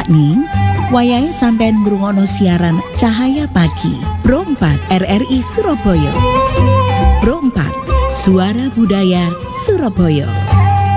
ning wayahe sampean ngrungokno siaran Cahaya Pagi Pro 4 RRI Surabaya. Pro 4 Suara Budaya Surabaya.